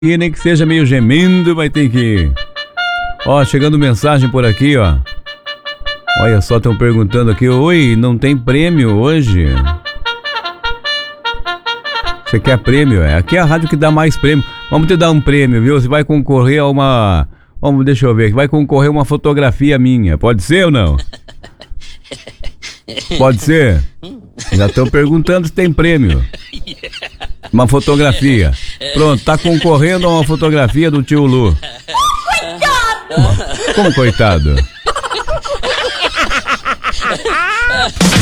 E nem que seja meio gemendo, vai ter que ir. Ó, chegando mensagem por aqui, ó. Olha só, estão perguntando aqui. Oi, não tem prêmio hoje? Você quer prêmio? Aqui é a rádio que dá mais prêmio. Vamos te dar um prêmio, viu? Você vai concorrer a uma... deixa eu ver. Vai concorrer a uma fotografia minha. Pode ser ou não? Pode ser? Já estão perguntando se tem prêmio. Uma fotografia. Pronto, tá concorrendo a uma fotografia do tio Lu. Como coitado?